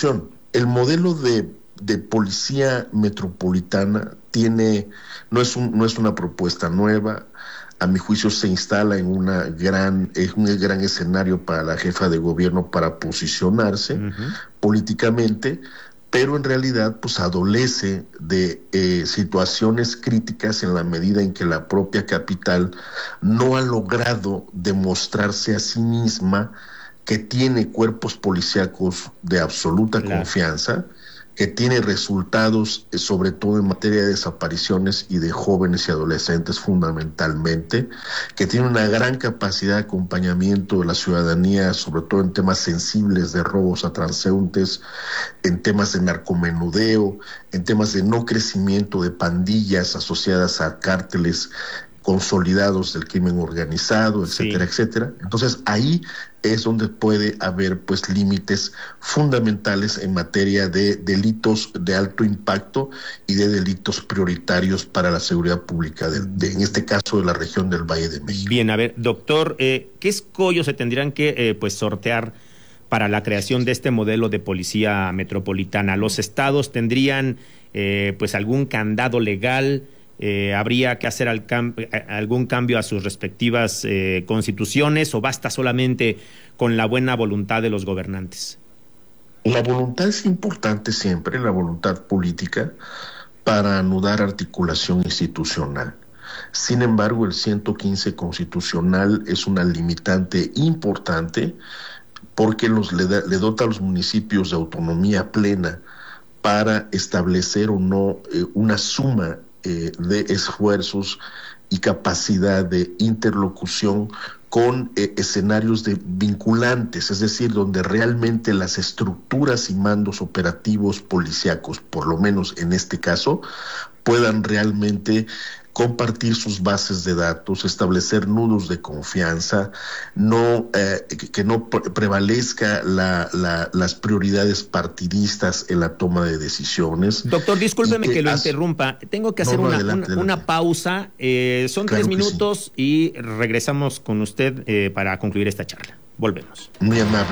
el modelo de, de policía metropolitana tiene, no es, un, no es una propuesta nueva. A mi juicio se instala en una gran, en un gran escenario para la jefa de gobierno para posicionarse uh-huh. políticamente, pero en realidad pues adolece de eh, situaciones críticas en la medida en que la propia capital no ha logrado demostrarse a sí misma que tiene cuerpos policíacos de absoluta claro. confianza, que tiene resultados eh, sobre todo en materia de desapariciones y de jóvenes y adolescentes fundamentalmente, que tiene una gran capacidad de acompañamiento de la ciudadanía, sobre todo en temas sensibles de robos a transeúntes, en temas de narcomenudeo, en temas de no crecimiento de pandillas asociadas a cárteles consolidados del crimen organizado, etcétera, sí. etcétera. Entonces ahí es donde puede haber pues límites fundamentales en materia de delitos de alto impacto y de delitos prioritarios para la seguridad pública, de, de, en este caso de la región del Valle de México. Bien, a ver, doctor, eh, ¿qué escollos se tendrían que eh, pues sortear para la creación de este modelo de policía metropolitana? ¿Los estados tendrían eh, pues algún candado legal? Eh, ¿Habría que hacer al cam- algún cambio a sus respectivas eh, constituciones o basta solamente con la buena voluntad de los gobernantes? La voluntad es importante siempre, la voluntad política, para anudar articulación institucional. Sin embargo, el ciento quince constitucional es una limitante importante porque los, le, da, le dota a los municipios de autonomía plena para establecer o no eh, una suma Eh, de esfuerzos y capacidad de interlocución con eh, escenarios de vinculantes, es decir, donde realmente las estructuras y mandos operativos policíacos, por lo menos en este caso, puedan realmente compartir sus bases de datos, establecer nudos de confianza, no eh, que, que no pre- prevalezca la, la, las prioridades partidistas en la toma de decisiones. Doctor, discúlpeme que, que lo hace... interrumpa. Tengo que hacer no, no, una, adelante, una, adelante. una pausa. Eh, son claro tres minutos sí. y regresamos con usted eh, para concluir esta charla. Volvemos. Muy amable.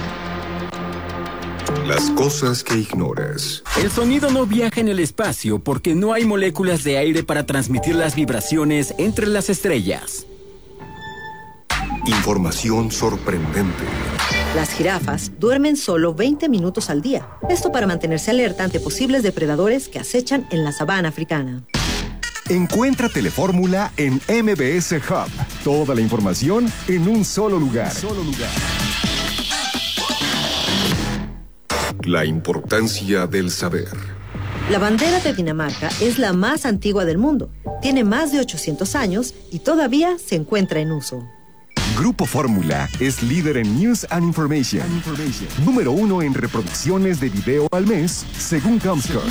Las cosas que ignoras. El sonido no viaja en el espacio porque no hay moléculas de aire para transmitir las vibraciones entre las estrellas. Información sorprendente. Las jirafas duermen solo veinte minutos al día. Esto para mantenerse alerta ante posibles depredadores que acechan en la sabana africana. Encuentra Telefórmula en M B S Hub. Toda la información en un solo lugar. Un solo lugar. La importancia del saber. La bandera de Dinamarca es la más antigua del mundo. Tiene más de ochocientos años y todavía se encuentra en uso. Grupo Fórmula es líder en News and Information. And Information. Número uno en reproducciones de video al mes, según Comscore.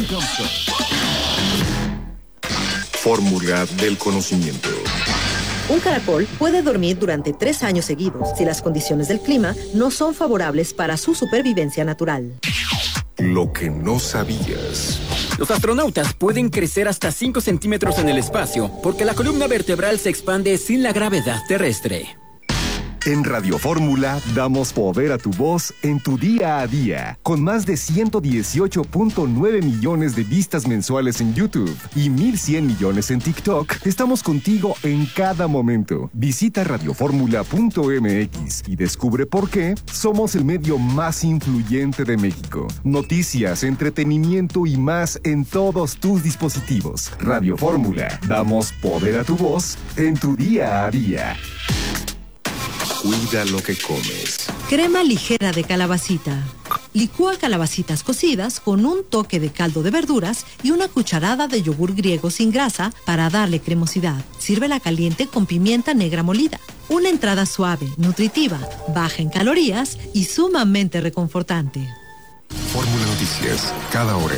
Fórmula del conocimiento. Un caracol puede dormir durante tres años seguidos si las condiciones del clima no son favorables para su supervivencia natural. Lo que no sabías. Los astronautas pueden crecer hasta cinco centímetros en el espacio porque la columna vertebral se expande sin la gravedad terrestre. En Radio Fórmula damos poder a tu voz en tu día a día, con más de ciento dieciocho punto nueve millones de vistas mensuales en YouTube y mil cien millones en TikTok. Estamos contigo en cada momento. Visita radioformula punto m x y descubre por qué somos el medio más influyente de México. Noticias, entretenimiento y más en todos tus dispositivos. Radio Fórmula, damos poder a tu voz en tu día a día. Cuida lo que comes. Crema ligera de calabacita. Licúa calabacitas cocidas con un toque de caldo de verduras y una cucharada de yogur griego sin grasa para darle cremosidad. Sírvela caliente con pimienta negra molida. Una entrada suave, nutritiva, baja en calorías y sumamente reconfortante. Fórmula Noticias, cada hora.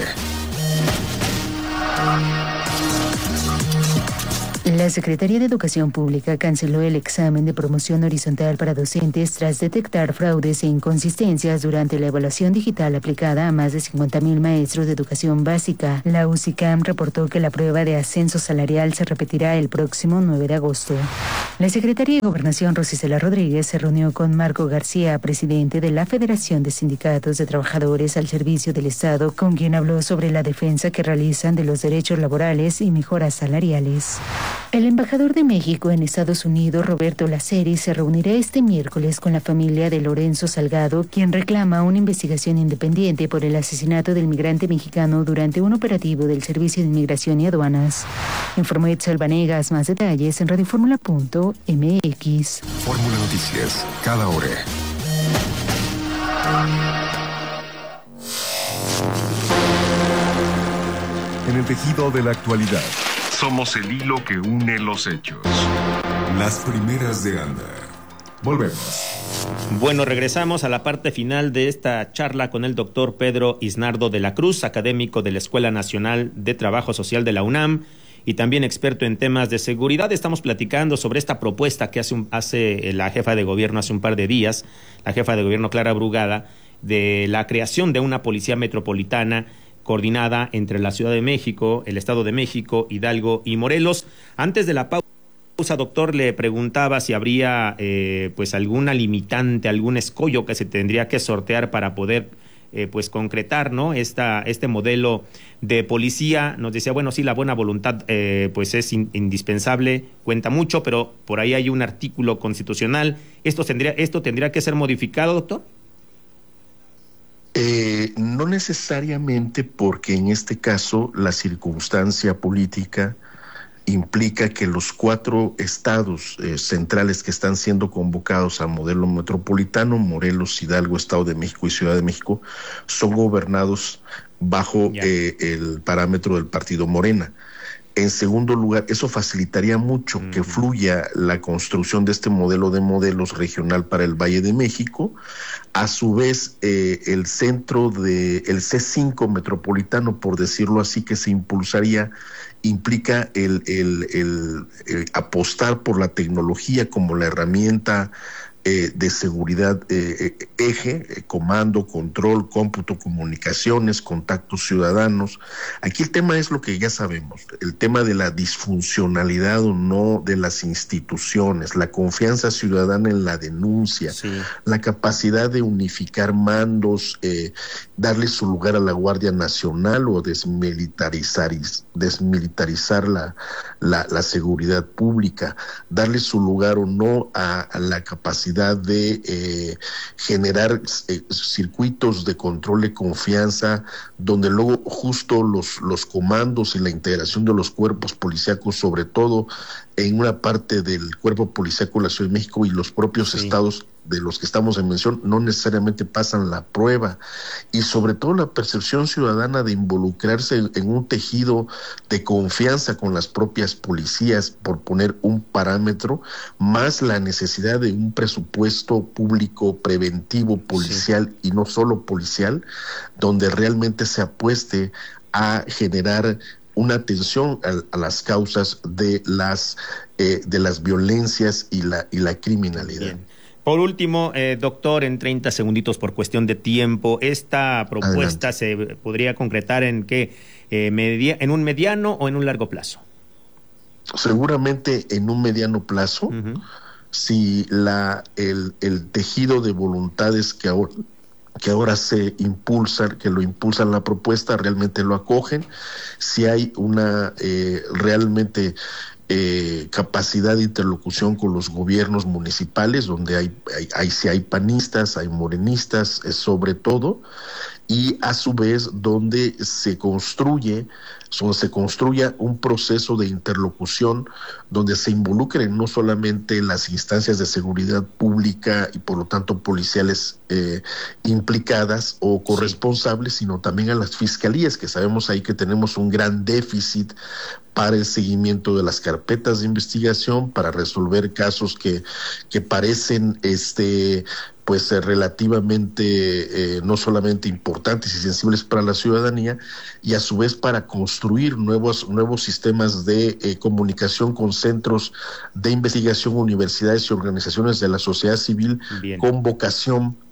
La Secretaría de Educación Pública canceló el examen de promoción horizontal para docentes tras detectar fraudes e inconsistencias durante la evaluación digital aplicada a más de cincuenta mil maestros de educación básica. La U C I C A M reportó que la prueba de ascenso salarial se repetirá el próximo nueve de agosto. La secretaria de Gobernación, Rosicela Rodríguez, se reunió con Marco García, presidente de la Federación de Sindicatos de Trabajadores al Servicio del Estado, con quien habló sobre la defensa que realizan de los derechos laborales y mejoras salariales. El embajador de México en Estados Unidos, Roberto Laceri, se reunirá este miércoles con la familia de Lorenzo Salgado, quien reclama una investigación independiente por el asesinato del migrante mexicano durante un operativo del Servicio de Inmigración y Aduanas. Informó Etzel Vanegas. Más detalles en radioformula punto m x. Fórmula Noticias, cada hora. En el tejido de la actualidad, Somos el hilo que une los hechos. Las primeras de Anda. Volvemos. Bueno, regresamos a la parte final de esta charla con el doctor Pedro Isnardo de la Cruz, académico de la Escuela Nacional de Trabajo Social de la UNAM y también experto en temas de seguridad. Estamos platicando sobre esta propuesta que hace, un, hace la jefa de gobierno hace un par de días, la jefa de gobierno Clara Brugada, de la creación de una policía metropolitana coordinada entre la Ciudad de México, el Estado de México, Hidalgo y Morelos. Antes de la pausa, doctor, le preguntaba si habría eh, pues alguna limitante, algún escollo que se tendría que sortear para poder eh, pues concretar, ¿no? Esta, este modelo de policía. Nos decía, bueno, sí, la buena voluntad eh, pues es in, indispensable, cuenta mucho, pero por ahí hay un artículo constitucional. ¿Esto tendría, esto tendría que ser modificado, doctor? Eh, no necesariamente, porque en este caso la circunstancia política implica que los cuatro estados eh, centrales que están siendo convocados al modelo metropolitano, Morelos, Hidalgo, Estado de México y Ciudad de México, son gobernados bajo eh, el parámetro del partido Morena. En segundo lugar, eso facilitaría mucho uh-huh. que fluya la construcción de este modelo de modelos regional para el Valle de México. A su vez, eh, el centro de el C cinco metropolitano, por decirlo así, que se impulsaría, implica el, el, el, el apostar por la tecnología como la herramienta eh, de seguridad eh, eje, eh, comando, control, cómputo, comunicaciones, contactos ciudadanos. Aquí el tema es lo que ya sabemos, el tema de la disfuncionalidad o no de las instituciones, la confianza ciudadana en la denuncia, sí. la capacidad de unificar mandos, eh, darle su lugar a la Guardia Nacional o desmilitarizar, desmilitarizar la, la, la seguridad pública, darle su lugar o no a, a la capacidad de eh, generar eh, circuitos de control de confianza, donde luego justo los, los comandos y la integración de los cuerpos policíacos, sobre todo en una parte del cuerpo policíaco de la Ciudad de México y los propios sí. estados de los que estamos en mención, no necesariamente pasan la prueba, y sobre todo la percepción ciudadana de involucrarse en un tejido de confianza con las propias policías, por poner un parámetro, más la necesidad de un presupuesto público preventivo policial sí. y no solo policial, donde realmente se apueste a generar una atención a, a las causas de las eh, de las violencias y la y la criminalidad. Bien. Por último, eh, doctor, en treinta segunditos por cuestión de tiempo, ¿esta propuesta Adelante. se podría concretar en qué, eh, media, en un mediano o en un largo plazo? Seguramente en un mediano plazo, uh-huh. si la el, el tejido de voluntades que ahora que ahora se impulsan, que lo impulsan la propuesta, realmente lo acogen, si hay una eh, realmente eh, capacidad de interlocución con los gobiernos municipales, donde hay, hay, hay si hay panistas, hay morenistas, eh, sobre todo, y a su vez donde se construye, donde se construya un proceso de interlocución donde se involucren no solamente las instancias de seguridad pública y por lo tanto policiales eh, implicadas o corresponsables, sí. sino también a las fiscalías, que sabemos ahí que tenemos un gran déficit para el seguimiento de las carpetas de investigación, para resolver casos que, que parecen este pues eh, relativamente eh, no solamente importantes y sensibles para la ciudadanía, y a su vez para construir nuevos nuevos sistemas de eh, comunicación con centros de investigación, universidades y organizaciones de la sociedad civil Bien. con vocación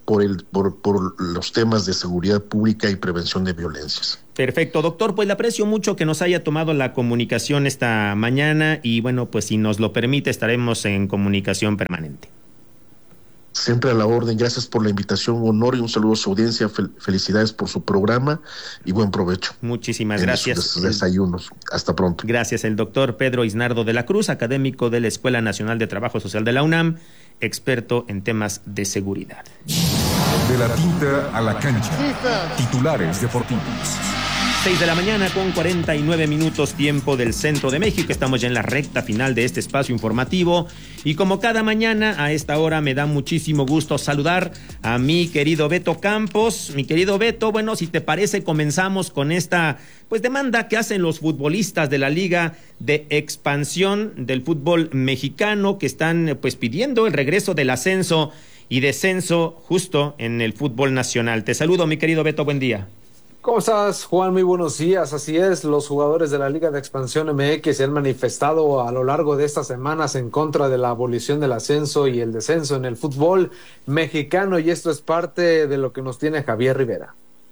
por, el, por, por los temas de seguridad pública y prevención de violencias. Perfecto, doctor, pues le aprecio mucho que nos haya tomado la comunicación esta mañana y bueno, pues si nos lo permite estaremos en comunicación permanente. Siempre a la orden, gracias por la invitación, honor y un saludo a su audiencia, fel- felicidades por su programa y buen provecho. Muchísimas en gracias. Sus desayunos, hasta pronto. Gracias, el doctor Pedro Isnardo de la Cruz, académico de la Escuela Nacional de Trabajo Social de la UNAM, experto en temas de seguridad. De la tinta a la cancha, titulares deportivos. seis de la mañana con cuarenta y nueve minutos tiempo del centro de México. Estamos ya en la recta final de este espacio informativo y como cada mañana a esta hora me da muchísimo gusto saludar a mi querido Beto Campos. Mi querido Beto, bueno, si te parece comenzamos con esta pues demanda que hacen los futbolistas de la Liga de Expansión del fútbol mexicano que están pues pidiendo el regreso del ascenso y descenso justo en el fútbol nacional. Te saludo, mi querido Beto, buen día. ¿Cómo estás, Juan? Muy buenos días. Así es, los jugadores de la Liga de Expansión M X se han manifestado a lo largo de estas semanas en contra de la abolición del ascenso y el descenso en el fútbol mexicano, y esto es parte de lo que nos tiene Javier Rivera.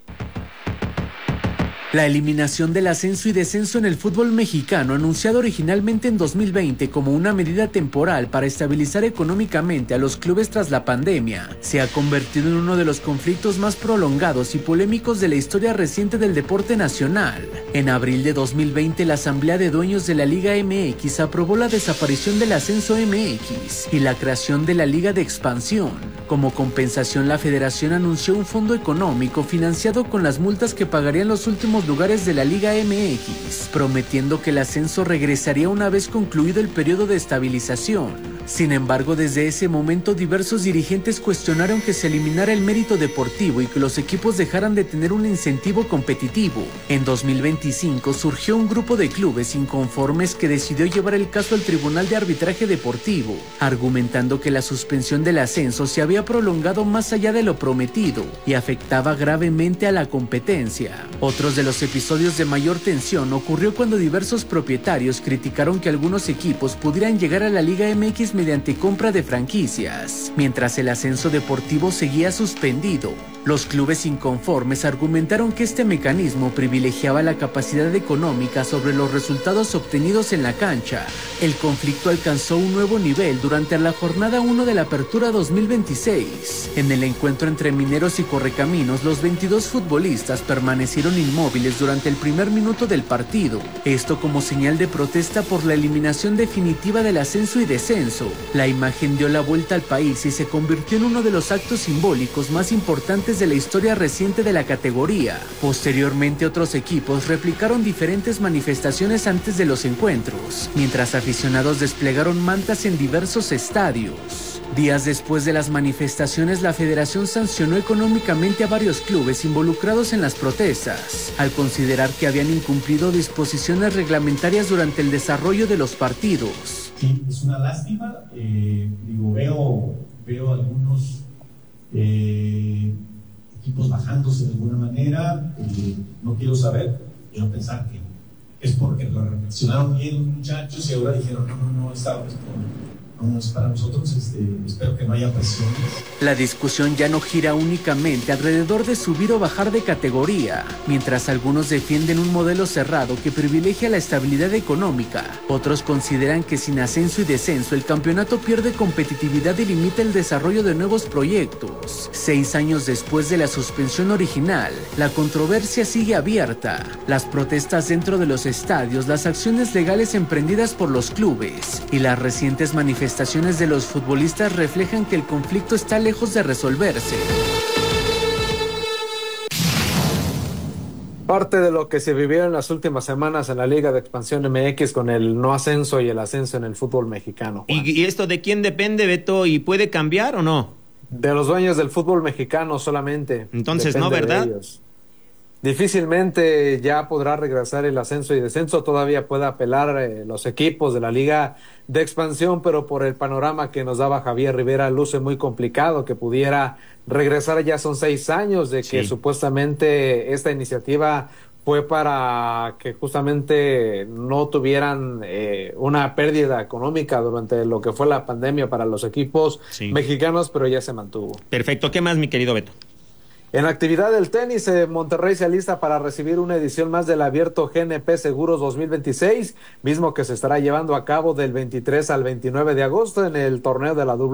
La eliminación del ascenso y descenso en el fútbol mexicano, anunciado originalmente en dos mil veinte como una medida temporal para estabilizar económicamente a los clubes tras la pandemia, se ha convertido en uno de los conflictos más prolongados y polémicos de la historia reciente del deporte nacional. En abril de dos mil veinte, la Asamblea de Dueños de la Liga M X aprobó la desaparición del ascenso M X y la creación de la Liga de Expansión. Como compensación, la federación anunció un fondo económico financiado con las multas que pagarían los últimos lugares de la Liga M X, prometiendo que el ascenso regresaría una vez concluido el periodo de estabilización. Sin embargo, desde ese momento diversos dirigentes cuestionaron que se eliminara el mérito deportivo y que los equipos dejaran de tener un incentivo competitivo. En dos mil veinticinco surgió un grupo de clubes inconformes que decidió llevar el caso al Tribunal de Arbitraje Deportivo, argumentando que la suspensión del ascenso se había prolongado más allá de lo prometido y afectaba gravemente a la competencia. Otros de los episodios de mayor tensión ocurrió cuando diversos propietarios criticaron que algunos equipos pudieran llegar a la Liga M X mediante compra de franquicias, mientras el ascenso deportivo seguía suspendido. Los clubes inconformes argumentaron que este mecanismo privilegiaba la capacidad económica sobre los resultados obtenidos en la cancha. El conflicto alcanzó un nuevo nivel durante la jornada uno de la Apertura dos mil veintiséis. En el encuentro entre Mineros y Correcaminos, los veintidós futbolistas permanecieron inmóviles durante el primer minuto del partido, esto como señal de protesta por la eliminación definitiva del ascenso y descenso. La imagen dio la vuelta al país y se convirtió en uno de los actos simbólicos más importantes de la historia reciente de la categoría. Posteriormente, otros equipos replicaron diferentes manifestaciones antes de los encuentros, mientras aficionados desplegaron mantas en diversos estadios. Días después de las manifestaciones, la federación sancionó económicamente a varios clubes involucrados en las protestas, al considerar que habían incumplido disposiciones reglamentarias durante el desarrollo de los partidos. Sí, es una lástima. Eh, digo, veo, veo algunos eh, equipos bajándose de alguna manera. Eh, no quiero saber, quiero pensar que es porque lo reflexionaron bien los muchachos y ahora dijeron, no, no, no, está esto no es para nosotros, este, espero que no haya presiones. La discusión ya no gira únicamente alrededor de subir o bajar de categoría. Mientras algunos defienden un modelo cerrado que privilegia la estabilidad económica, otros consideran que sin ascenso y descenso el campeonato pierde competitividad y limita el desarrollo de nuevos proyectos. Seis años después de la suspensión original, la controversia sigue abierta. Las protestas dentro de los estadios, las acciones legales emprendidas por los clubes y las recientes manifestaciones de los futbolistas reflejan que el conflicto está lejos de resolverse. Parte de lo que se vivió en las últimas semanas en la Liga de Expansión M X con el no ascenso y el ascenso en el fútbol mexicano. ¿Y, ¿Y esto de quién depende, Beto? ¿Y puede cambiar o no? De los dueños del fútbol mexicano solamente. Entonces, ¿no, verdad? Difícilmente ya podrá regresar el ascenso y descenso, todavía puede apelar eh, los equipos de la Liga de Expansión, pero por el panorama que nos daba Javier Rivera luce muy complicado que pudiera regresar. Ya son seis años de que sí. Supuestamente esta iniciativa fue para que justamente no tuvieran eh, una pérdida económica durante lo que fue la pandemia para los equipos sí. mexicanos, pero ya se mantuvo. Perfecto. ¿Qué más, mi querido Beto? En la actividad del tenis, eh, Monterrey se alista para recibir una edición más del Abierto G N P Seguros dos mil veintiséis, mismo que se estará llevando a cabo del veintitrés al veintinueve de agosto en el torneo de la W